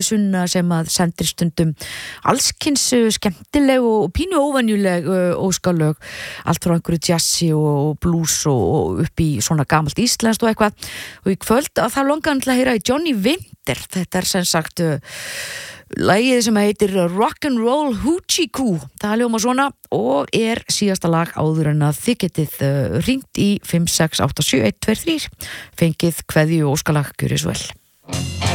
Sunna sem að sendir stundum allskyns skemmtileg og pínu óvenjuleg óskalög, allt frá einhverju jazzi og blues og upp í svona gamalt íslenskt og eitthvað, og í kvöld að það langar til að heyra í Johnny Winter. Þetta sem sagt lagið sem heitir Rock'n'Roll Hoochie Coo. Það hljómar svona og síðasta lag áður en að þið getið hringt í 5687123, fengið kveðju og óskalag, gjörið svo vel.